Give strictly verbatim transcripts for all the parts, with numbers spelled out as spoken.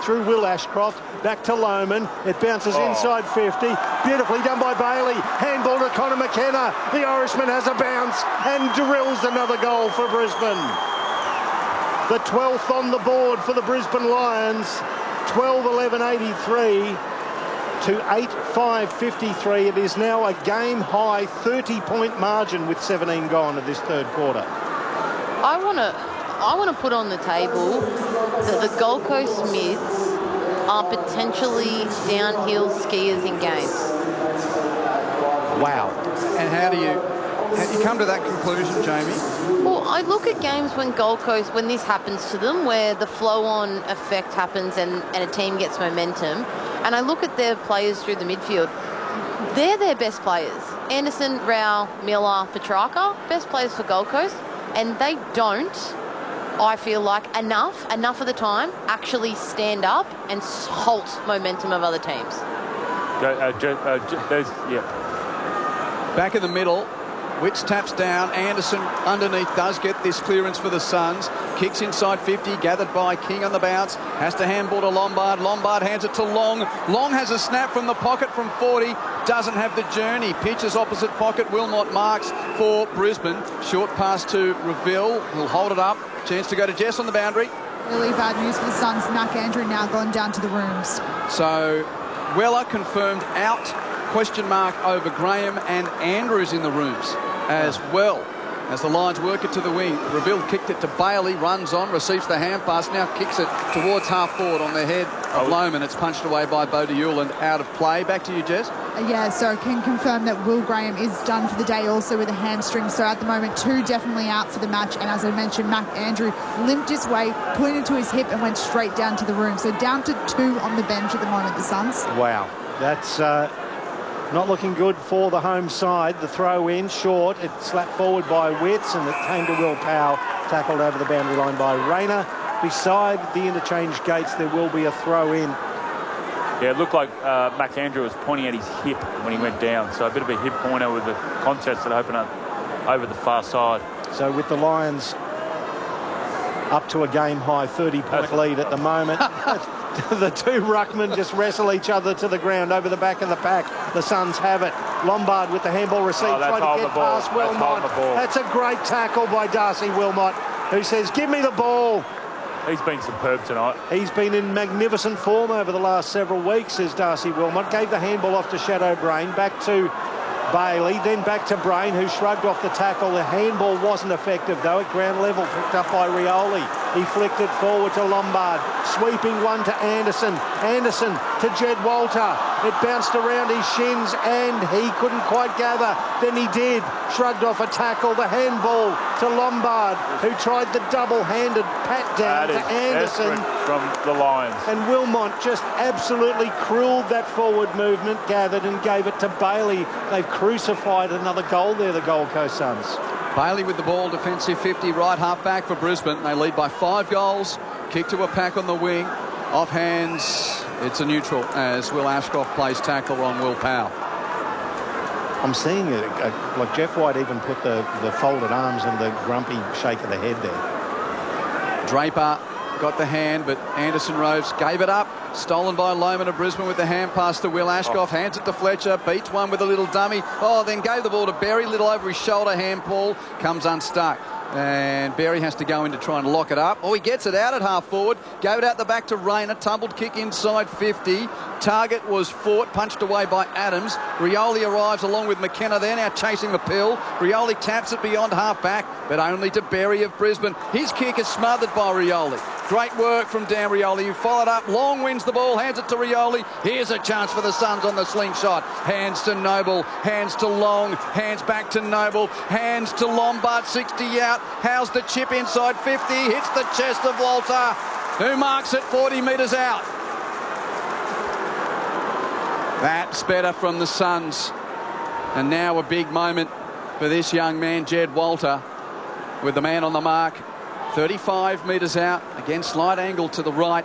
through Will Ashcroft. Back to Lohmann. It bounces oh. inside fifty. Beautifully done by Bailey. Handball to Connor McKenna. The Irishman has a bounce and drills another goal for Brisbane. The twelfth on the board for the Brisbane Lions. twelve eleven eighty-three to eight five fifty-three. It is now a game-high thirty point margin with seventeen gone of this third quarter. I want to I want to put on the table that the Gold Coast Mids are potentially downhill skiers in games. Wow. And how do you, how do you come to that conclusion, Jamie? Well, I look at games when Gold Coast, when this happens to them, where the flow-on effect happens and, and a team gets momentum, and I look at their players through the midfield. They're their best players. Anderson, Rao, Miller, Petrarca, best players for Gold Coast, and they don't, I feel like, enough, enough of the time, actually stand up and halt momentum of other teams. Uh, uh, there's, yeah. Back in the middle, Witts taps down. Anderson underneath does get this clearance for the Suns. Kicks inside fifty, gathered by King on the bounce. Has to handball to Lombard. Lombard hands it to Long. Long has a snap from the pocket from forty. Doesn't have the journey. Pitches opposite pocket. Wilmot marks for Brisbane. Short pass to Reville. He'll hold it up. Chance to go to Jess on the boundary. Really bad news for the Suns. Mac Andrew now gone down to the rooms. So Weller confirmed out. Question mark over Graham, and Andrews in the rooms as well. As the Lions work it to the wing, Reville kicked it to Bailey, runs on, receives the hand pass, now kicks it towards half forward on the head of oh. Lohmann. It's punched away by Bodie and out of play. Back to you, Jess. Uh, yeah, so I can confirm that Will Graham is done for the day also with a hamstring. So at the moment, two definitely out for the match. And as I mentioned, Mac Andrew limped his way, put it into his hip and went straight down to the room. So down to two on the bench at the moment, the Suns. Wow, that's... Uh... not looking good for the home side. The throw in short. It slapped forward by Witts and it came to Will Powell, tackled over the boundary line by Rayner. Beside the interchange gates, there will be a throw in. Yeah, it looked like uh, Mac Andrew was pointing at his hip when he went down. So a bit of a hip pointer with the contest that opened up over the far side. So with the Lions up to a game high thirty point lead at the moment. The two ruckmen just wrestle each other to the ground over the back of the pack. The Suns have it. Lombard with the handball receive, oh, trying to get past Wilmot. That's, that's a great tackle by Darcy Wilmot, who says, give me the ball. He's been superb tonight. He's been in magnificent form over the last several weeks, says Darcy Wilmot. Gave the handball off to Shadow Brain, back to Bailey, then back to Brain, who shrugged off the tackle. The handball wasn't effective, though, at ground level, picked up by Rioli. He flicked it forward to Lombard, sweeping one to Anderson. Anderson to Jed Walter. It bounced around his shins, and he couldn't quite gather. Then he did. Shrugged off a tackle. The handball to Lombard, who tried the double-handed pat down that to Anderson. From the Lions. And Wilmot just absolutely cruelled that forward movement, gathered and gave it to Bailey. They've crucified another goal there, the Gold Coast Suns. Bailey with the ball, defensive fifty, right half back for Brisbane. They lead by five goals. Kick to a pack on the wing. Off hands, it's a neutral as Will Ashcroft plays tackle on Will Powell. I'm seeing it, uh, like Jeff White even put the, the folded arms and the grumpy shake of the head there. Draper got the hand, but Anderson Roves gave it up. Stolen by Lohmann of Brisbane with the hand pass to Will Ashcroft. Oh. Hands it to Fletcher. Beats one with a little dummy. Oh, then gave the ball to Berry. Little over his shoulder. Handball comes unstuck. And Berry has to go in to try and lock it up. Oh, he gets it out at half forward. Gave it out the back to Rayner. Tumbled kick inside fifty. Target was fought, punched away by Adams. Rioli arrives along with McKenna. They're now chasing the pill. Rioli taps it beyond half back, but only to Berry of Brisbane. His kick is smothered by Rioli. Great work from Dan Rioli, who followed up. Long wins the ball, hands it to Rioli. Here's a chance for the Suns on the slingshot. Hands to Noble, hands to Long, hands back to Noble, hands to Lombard, sixty out. How's the chip inside fifty? Hits the chest of Walter, who marks it forty metres out. That's better from the Suns. And now a big moment for this young man, Jed Walter, with the man on the mark. thirty-five metres out, again slight angle to the right.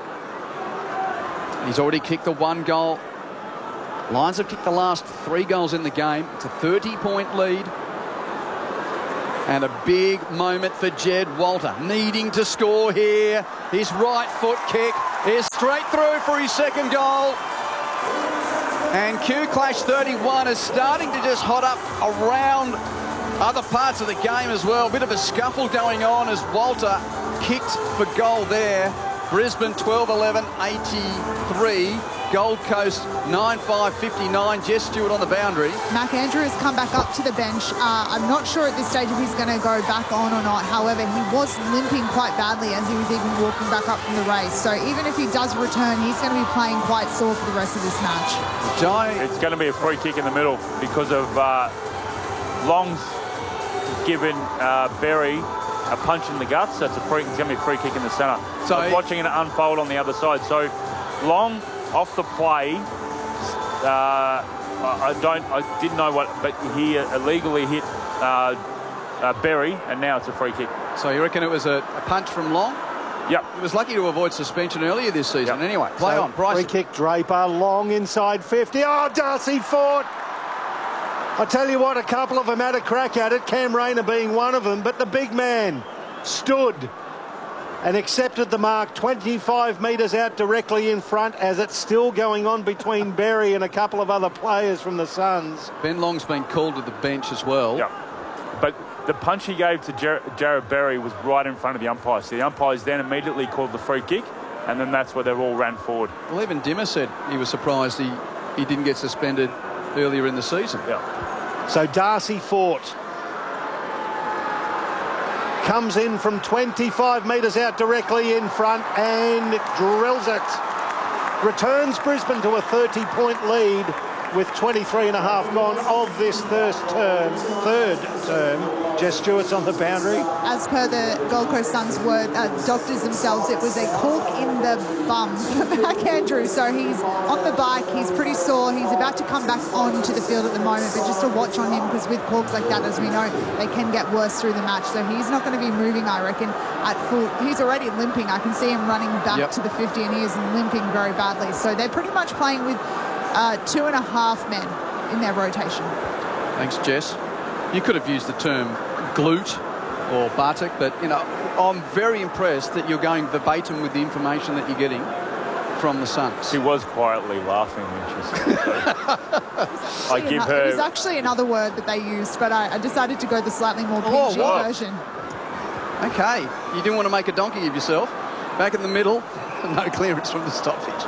He's already kicked the one goal. Lions have kicked the last three goals in the game. It's a thirty point lead. And a big moment for Jed Walter, needing to score here. His right foot kick is straight through for his second goal. And Q Clash thirty-one is starting to just hot up around other parts of the game as well. Bit of a scuffle going on as Walter kicked for goal there. Brisbane twelve eleven eighty-three. Gold Coast nine five fifty-nine. Jess Stewart on the boundary. Mac Andrew has come back up to the bench. Uh, I'm not sure at this stage if he's going to go back on or not. However, he was limping quite badly as he was even walking back up from the race. So even if he does return, he's going to be playing quite sore for the rest of this match. Johnny. It's going to be a free kick in the middle because of uh, Long's given uh, Berry a punch in the guts. That's a free. It's going to be a free kick in the centre. So I was watching it unfold on the other side. So Long off the play. Uh, I don't. I didn't know what, but he illegally hit uh, uh, Berry, and now it's a free kick. So you reckon it was a, a punch from Long? Yep. He was lucky to avoid suspension earlier this season. Yep. Anyway, play so on. Bryson. Free kick, Draper, Long inside fifty. Oh, Darcy fought. I tell you what, a couple of them had a crack at it, Cam Rayner being one of them, but the big man stood and accepted the mark twenty-five metres out directly in front as it's still going on between Berry and a couple of other players from the Suns. Ben Long's been called to the bench as well. Yep. But the punch he gave to Jar Jared Berry was right in front of the umpire. So the umpires then immediately called the free kick, and then that's where they all ran forward. Well, even Dimmer said he was surprised he, he didn't get suspended earlier in the season. Yeah. So Darcy fought. Comes in from twenty-five metres out directly in front and drills it. Returns Brisbane to a thirty point lead with twenty-three and a half gone of this first term, third term. Jess Stewart's on the boundary. As per the Gold Coast Suns word, uh, doctors themselves, it was a cork in the bum for Mac Andrew. So he's on the bike, he's pretty sore, he's about to come back onto the field at the moment, but just a watch on him because with corks like that, as we know, they can get worse through the match. So he's not going to be moving, I reckon, at full. He's already limping. I can see him running back yep. to the fifty and he is limping very badly. So they're pretty much playing with uh, two and a half men in their rotation. Thanks, Jess. You could have used the term glute or buttock, but, you know, I'm very impressed that you're going verbatim with the information that you're getting from the Suns. She was quietly laughing when she said it. I give her... It was actually another word that they used, but I, I decided to go the slightly more P G Oh, version. Okay, you didn't want to make a donkey of yourself. Back in the middle, no clearance from the stoppage.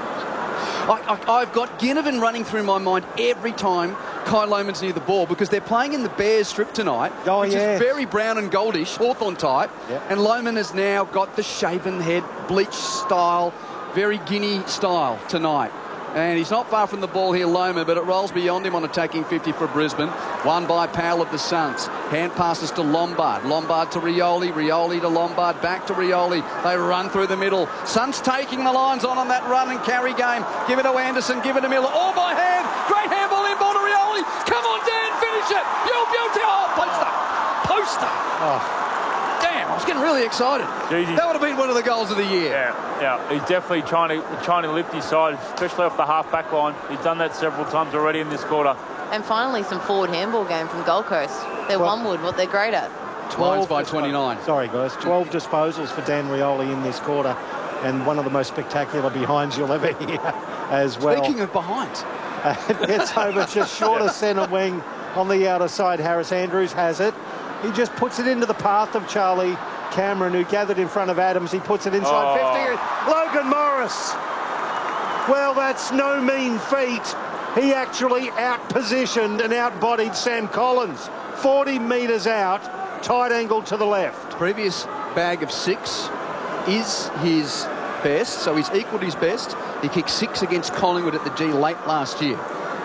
I, I, I've got Ginnivan running through my mind every time Kai Loman's near the ball because they're playing in the Bears strip tonight, oh, which yes. is very brown and goldish, Hawthorn type. Yep. And Loman has now got the shaven head, bleach style, very Guinea style tonight. And he's not far from the ball here, Loma, but it rolls beyond him on attacking fifty for Brisbane. Won by Powell of the Suns. Hand passes to Lombard. Lombard to Rioli. Rioli to Lombard. Back to Rioli. They run through the middle. Suns taking the lines on on that run and carry game. Give it to Anderson. Give it to Miller. All by hand. Great handball in ball to Rioli. Come on, Dan. Finish it. You beauty. Oh, poster. Poster. Oh. Damn, I was getting really excited. Jeez, that would have been one of the goals of the year. Yeah, yeah. He's definitely trying to trying to lift his side, especially off the half-back line. He's done that several times already in this quarter. And finally, some forward handball game from Gold Coast. They're Well, one wood, what they're great at. twelve by twenty-nine. Sorry, guys. twelve disposals for Dan Rioli in this quarter, and one of the most spectacular behinds you'll ever hear as well. Speaking of behind. Uh, it's over just short of centre wing on the outer side. Harris Andrews has it. He just puts it into the path of Charlie Cameron, who gathered in front of Adams. He puts it inside oh. fifty. Logan Morris. Well, that's no mean feat. He actually out-positioned and out-bodied Sam Collins. forty metres out, tight angle to the left. Previous bag of six is his best, so he's equalled his best. He kicked six against Collingwood at the G late last year.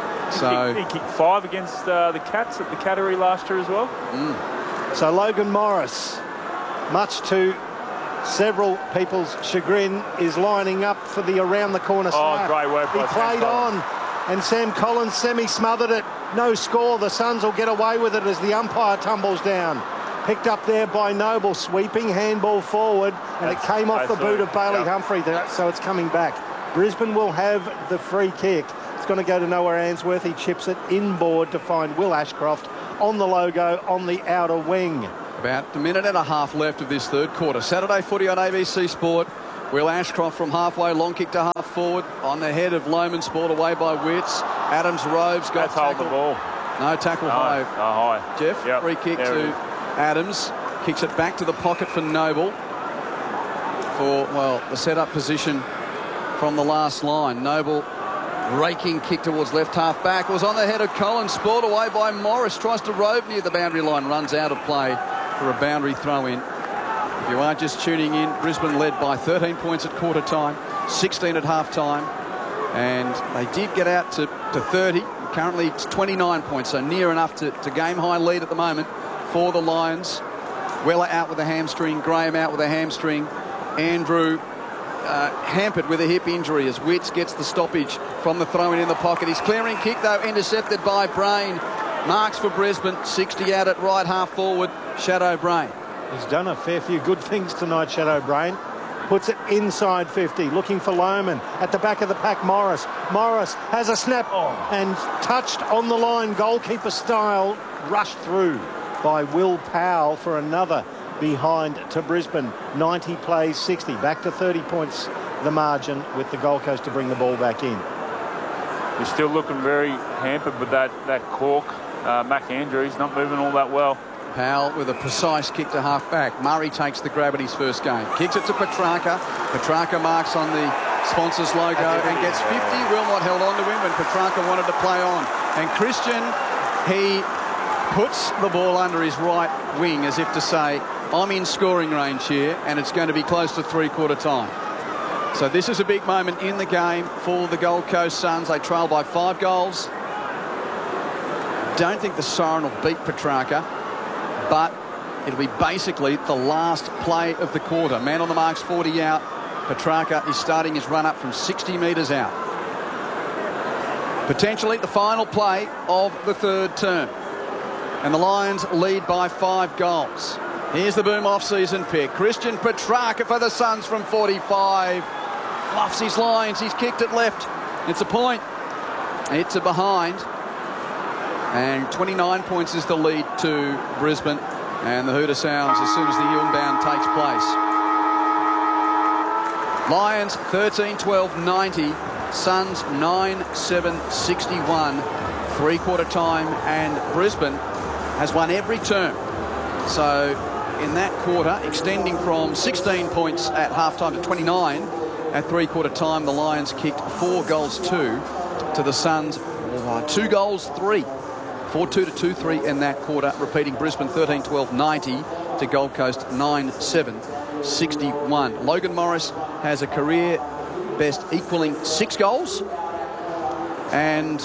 So He kicked, he kicked five against uh, the Cats at the Cattery last year as well. Mm. So Logan Morris, much to several people's chagrin, is lining up for the around-the-corner Oh, snap. great work He by Sam played on, Collins. and Sam Collins semi-smothered it. No score. The Suns will get away with it as the umpire tumbles down. Picked up there by Noble, sweeping handball forward, and That's, it came off the boot it. of Bailey Yep. Humphrey, so it's coming back. Brisbane will have the free kick. It's going to go to Noah Answorth. He chips it inboard to find Will Ashcroft on the logo on the outer wing. About a minute and a half left of this third quarter. Saturday footy on A B C Sport. Will Ashcroft from halfway, long kick to half forward on the head of Lohmann, ball away by Witts. Adams Roves got That's hold tackled. the ball. No tackle No, high. no, high. Jeff, Yep, free kick there it to is. Adams. Kicks it back to the pocket for Noble for, well, the set-up position from the last line. Noble raking kick towards left half back. It was on the head of Collins, spoiled away by Morris. Tries to rove near the boundary line, runs out of play for a boundary throw-in. If you are just tuning in, Brisbane led by thirteen points at quarter time, sixteen at half time, and they did get out to, to thirty. Currently it's twenty-nine points, so near enough to, to game high lead at the moment for the Lions. Weller out with a hamstring, Graham out with a hamstring, Andrew uh, hampered with a hip injury as Witts gets the stoppage from the throw-in in the pocket. His clearing kick, though, intercepted by Brain. Marks for Brisbane, sixty out at right half forward, Shadow Brain. He's done a fair few good things tonight, Shadow Brain. Puts it inside fifty, looking for Lohmann. At the back of the pack, Morris. Morris has a snap and touched on the line, goalkeeper style, rushed through by Will Powell for another behind to Brisbane. ninety plays, sixty. Back to thirty points the margin with the Gold Coast to bring the ball back in. He's still looking very hampered with that, that cork. Uh, Mac Andrew, he's not moving all that well. Powell with a precise kick to half back. Murray takes the grab in his first game. Kicks it to Petrarca. Petrarca marks on the sponsor's logo and gets fifty. Wilmot held on to him when Petrarca wanted to play on. And Christian, he puts the ball under his right wing as if to say, I'm in scoring range here and it's going to be close to three-quarter time. So this is a big moment in the game for the Gold Coast Suns. They trail by five goals. Don't think the Siren will beat Petrarca, but it'll be basically the last play of the quarter. Man on the marks, forty out. Petrarca is starting his run up from sixty metres out. Potentially the final play of the third term. And the Lions lead by five goals. Here's the Boom off-season pick. Christian Petrarca for the Suns from forty-five. Fluffs his lines. He's kicked it left. It's a point. It's a behind. And twenty-nine points is the lead to Brisbane. And the hooter sounds as soon as the inbound takes place. Lions thirteen twelve ninety. Suns nine seven sixty-one. Three-quarter time. And Brisbane has won every term. So in that quarter, extending from sixteen points at halftime to twenty-nine at three-quarter time, the Lions kicked four goals two to the Suns. Oh, two goals three. four two to two three in that quarter, repeating Brisbane thirteen twelve ninety to Gold Coast nine seven sixty-one. Logan Morris has a career best equaling six goals. And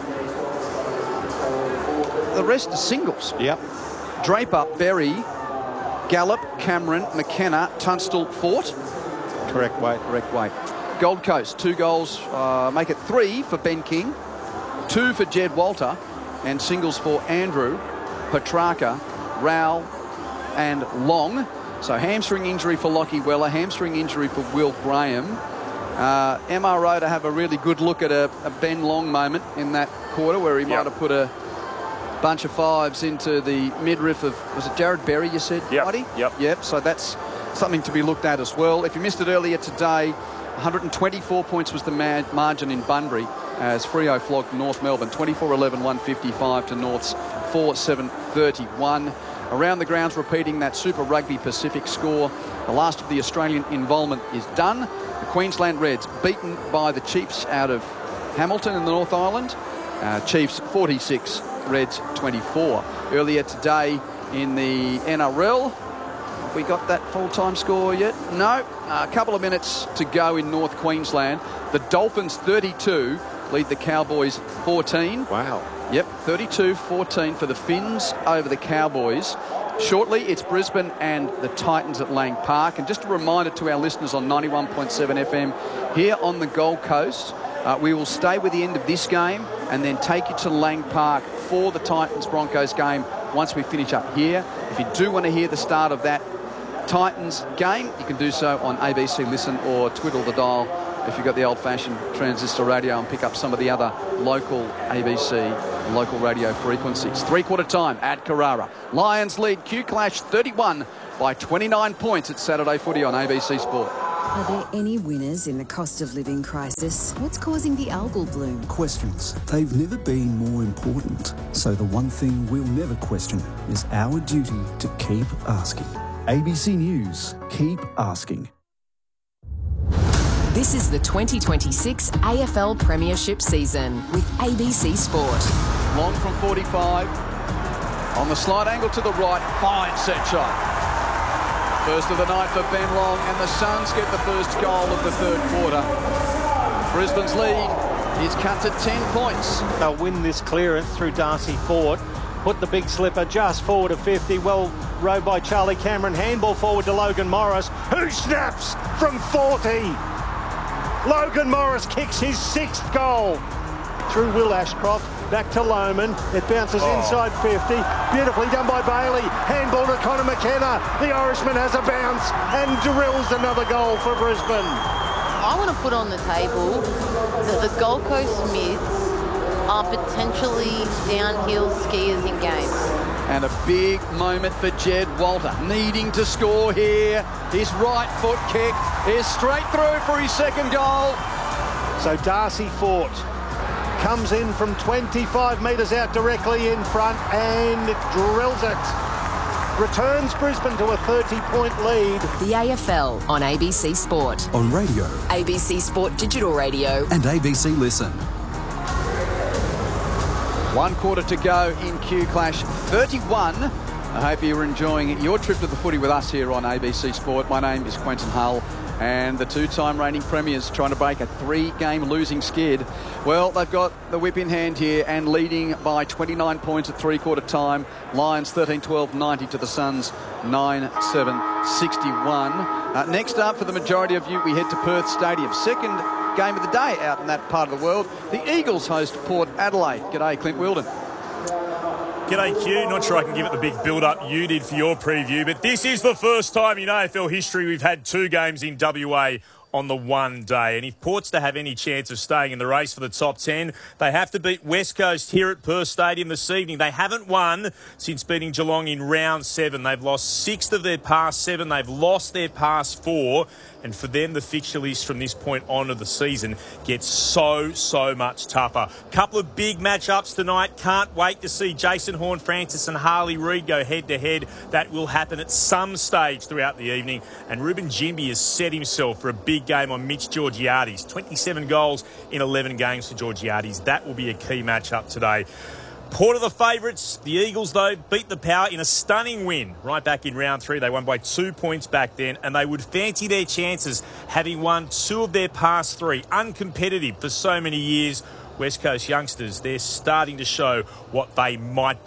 the rest are singles. Yep. Draper, Berry, Gallup, Cameron, McKenna, Tunstall, Fort. Correct weight. Correct weight. Gold Coast, two goals, uh, make it three for Ben King, two for Jed Walter, and singles for Andrew, Petrarca, Rowell, and Long. So hamstring injury for Lockie Weller, hamstring injury for Will Graham. Uh, M R O to have a really good look at a, a Ben Long moment in that quarter where he Yep. might have put a bunch of fives into the midriff of, was it Jared Berry you said, Yep. Whitey? Yep. Yep, so that's something to be looked at as well. If you missed it earlier today, one hundred twenty-four points was the ma margin in Bunbury as Freo flogged North Melbourne, twenty-four eleven, one fifty-five to North's four seven thirty-one. Around the grounds, repeating that Super Rugby Pacific score. The last of the Australian involvement is done. The Queensland Reds beaten by the Chiefs out of Hamilton in the North Island. Uh, Chiefs forty-six, Reds twenty-four. Earlier today in the N R L, have we got that full-time score yet? No. A couple of minutes to go in North Queensland. The Dolphins thirty-two lead the Cowboys fourteen. Wow. Yep, thirty-two fourteen for the Finns over the Cowboys. Shortly, it's Brisbane and the Titans at Lang Park. And just a reminder to our listeners on ninety-one point seven F M here on the Gold Coast, uh, we will stay with the end of this game and then take you to Lang Park for the Titans-Broncos game once we finish up here. If you do want to hear the start of that Titans game, you can do so on A B C Listen or twiddle the dial if you've got the old-fashioned transistor radio and pick up some of the other local A B C local radio frequencies. Three-quarter time at Carrara. Lions lead Q Clash thirty-one by twenty-nine points at Saturday Footy on A B C Sport. Are there any winners in the cost of living crisis? What's causing the algal bloom? Questions. They've never been more important. So the one thing we'll never question is our duty to keep asking. A B C News. Keep asking. This is the twenty twenty-six A F L Premiership season with A B C Sport. Long from forty-five. On the slight angle to the right. Fine set shot. First of the night for Ben Long, and the Suns get the first goal of the third quarter. Brisbane's lead is cut to ten points. They'll win this clearance through Darcy Fort. Put the big slipper just forward of fifty. Well rowed by Charlie Cameron. Handball forward to Logan Morris, who snaps from forty. Logan Morris kicks his sixth goal. Through Will Ashcroft, back to Lohman. It bounces oh. inside fifty. Beautifully done by Bailey. Handball to Connor McKenna. The Irishman has a bounce and drills another goal for Brisbane. I want to put on the table that the Gold Coast Mids are potentially downhill skiers in games. And a big moment for Jed Walter, needing to score here. His right foot kick is straight through for his second goal. So Darcy Fort comes in from twenty-five metres out directly in front and drills it. Returns Brisbane to a thirty-point lead. The A F L on A B C Sport. On radio. A B C Sport Digital Radio. And A B C Listen. One quarter to go in Q Clash thirty-one. I hope you're enjoying your trip to the footy with us here on A B C Sport. My name is Quentin Hull, and the two-time reigning premiers trying to break a three-game losing skid. Well, they've got the whip in hand here and leading by twenty-nine points at three-quarter time. Lions thirteen twelve ninety to the Suns nine seven sixty-one. Uh, next up, for the majority of you, we head to Perth Stadium. Second game of the day out in that part of the world. The Eagles host Port Adelaide. G'day, Clint Wilden. G'day, Q. Not sure I can give it the big build-up you did for your preview, but this is the first time in A F L history we've had two games in W A on the one day. And if Port's to have any chance of staying in the race for the top ten, they have to beat West Coast here at Perth Stadium this evening. They haven't won since beating Geelong in round seven. They've lost six of their past seven. They've lost their past four. And for them, the fixture list from this point on of the season gets so, so much tougher. Couple of big matchups tonight. Can't wait to see Jason Horne-Francis and Harley Reid go head-to-head. That will happen at some stage throughout the evening. And Ruben Jimby has set himself for a big game on Mitch Georgiades. twenty-seven goals in eleven games for Georgiades. That will be a key matchup today. Port are the favourites. The Eagles, though, beat the Power in a stunning win right back in round three. They won by two points back then, and they would fancy their chances having won two of their past three. Uncompetitive for so many years. West Coast youngsters, they're starting to show what they might be.